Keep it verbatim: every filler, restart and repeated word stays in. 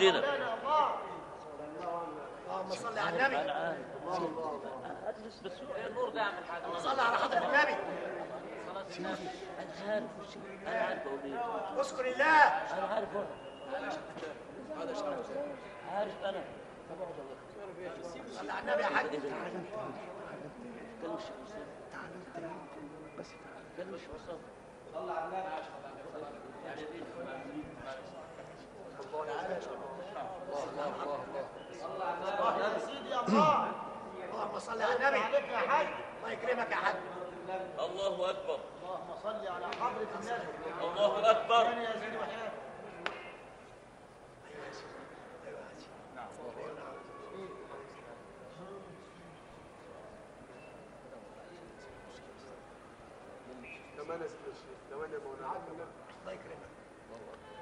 زينب. اللهم صل على النبي. اجلس بس النور ده يعمل حاجه. صل على حضرة النبي. انا عارف وش انا عارف اقول ايه. اذكر الله. انا عارف عارف انا. صل على النبي يا حاج. كلمش بس كلمش وصل. صل على النبي عشان الله يا سيدي يا الله. اللهم صل على النبي. عليك يا حاج. الله يكرمك يا حاج. الله اكبر. اللهم صل على حضرة النبي. الله اكبر. يا سيدي وحياتك. كمان اسم الشيخ كمان يا مولانا. الله يكرمك.